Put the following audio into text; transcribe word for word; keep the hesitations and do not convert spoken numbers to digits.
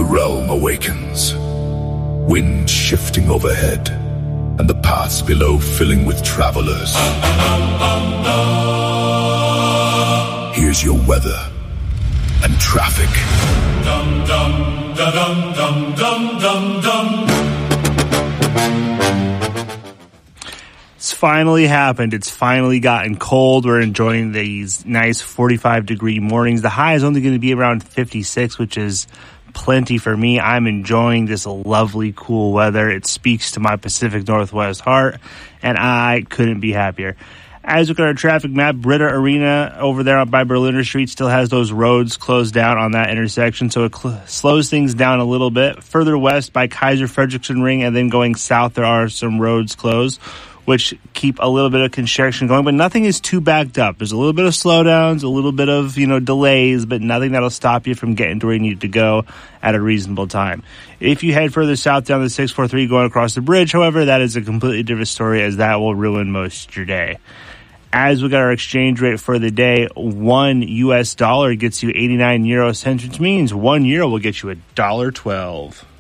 The realm awakens, wind shifting overhead, and the paths below filling with travelers. Here's your weather and traffic. Dum dum da dum dum dum dum dum. It's finally happened. It's finally gotten cold. We're enjoying these nice forty-five degree mornings. The high is only going to be around fifty-six, which is plenty for me. I'm enjoying this lovely, cool weather. It speaks to my Pacific Northwest heart, and I couldn't be happier. As we look at our traffic map, Britta Arena over there by Berliner Street still has those roads closed down on that intersection, so it cl- slows things down a little bit. Further west by Kaiser Frederickson Ring and then going south, there are some roads closed, which keep a little bit of construction going, but nothing is too backed up. There's a little bit of slowdowns, a little bit of, you know, delays, but nothing that'll stop you from getting to where you need to go at a reasonable time. If you head further south down the six forty-three going across the bridge, however, that is a completely different story, as that will ruin most of your day. As we got our exchange rate for the day, one U S dollar gets you eighty-nine euro cents, which means one euro will get you a dollar twelve.